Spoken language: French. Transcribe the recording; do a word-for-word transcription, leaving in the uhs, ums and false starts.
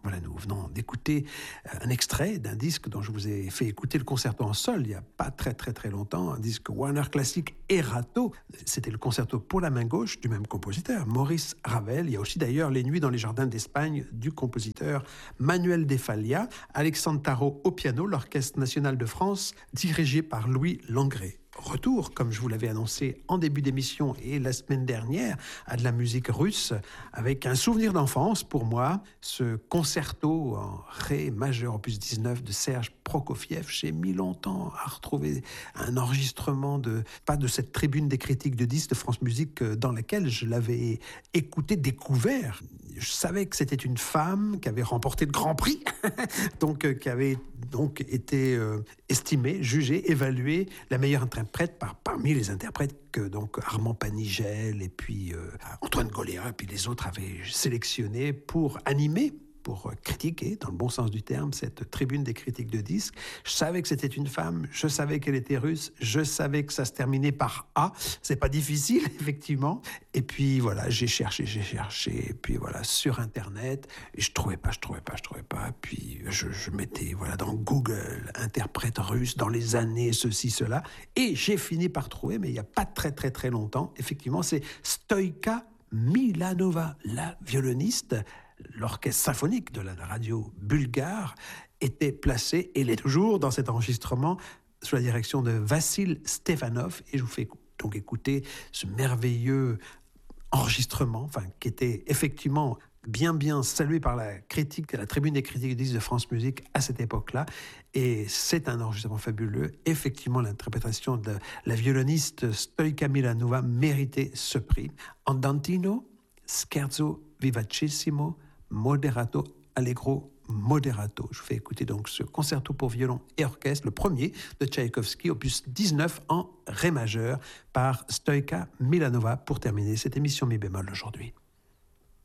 Voilà, nous venons d'écouter un extrait d'un disque dont je vous ai fait écouter le concerto en sol il n'y a pas très très très longtemps, un disque Warner Classic Erato. C'était le concerto pour la main gauche du même compositeur, Maurice Ravel. Il y a aussi d'ailleurs Les Nuits dans les jardins d'Espagne du compositeur Manuel de Falla, Alexandre Tarot au piano, l'Orchestre national de France dirigé par Louis Langrée. Retour, comme je vous l'avais annoncé en début d'émission et la semaine dernière, à de la musique russe, avec un souvenir d'enfance pour moi, ce concerto en ré majeur opus dix-neuf de Serge Prokofiev. J'ai mis longtemps à retrouver un enregistrement, de, pas de cette tribune des critiques de disques de France Musique dans laquelle je l'avais écouté, découvert. Je savais que c'était une femme qui avait remporté le Grand Prix, donc euh, qui avait donc été euh, estimée, jugée, évaluée la meilleure interprète par, parmi les interprètes que donc Armand Panigel et puis euh, Antoine Goléa et puis les autres avaient sélectionné pour animer, pour critiquer, dans le bon sens du terme, cette tribune des critiques de disques. Je savais que c'était une femme, je savais qu'elle était russe, je savais que ça se terminait par A. C'est pas difficile, effectivement. Et puis voilà, j'ai cherché, j'ai cherché, et puis voilà, sur Internet, et je trouvais pas, je trouvais pas, je trouvais pas. Puis je, je mettais voilà dans Google, interprète russe dans les années ceci, cela, et j'ai fini par trouver, mais il y a pas très très très longtemps, effectivement, c'est Stoïka Milanova, la violoniste. L'orchestre symphonique de la radio bulgare était placé, et l'est toujours dans cet enregistrement, sous la direction de Vassil Stefanov. Et je vous fais donc écouter ce merveilleux enregistrement, enfin, qui était effectivement bien bien salué par la critique, la tribune des critiques de France Musique à cette époque-là. Et c'est un enregistrement fabuleux. Effectivement, l'interprétation de la violoniste Stoïka Milanova méritait ce prix. Andantino, Scherzo vivacissimo, moderato, allegro, moderato. Je vous fais écouter donc ce concerto pour violon et orchestre, le premier de Tchaïkovski, opus dix-neuf en ré majeur, par Stoïka Milanova, pour terminer cette émission Mi bémol aujourd'hui.